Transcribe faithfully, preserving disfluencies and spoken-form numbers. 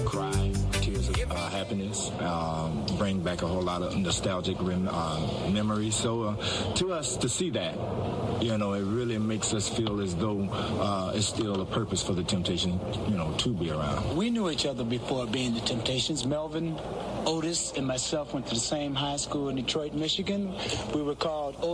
Cry, tears of uh, happiness, um, bring back a whole lot of nostalgic rem- uh, memories. So uh, to us, to see that, you know, it really makes us feel as though uh, it's still a purpose for the Temptation, you know, to be around. We knew each other before being the Temptations. Melvin, Otis, and myself went to the same high school in Detroit, Michigan. We were called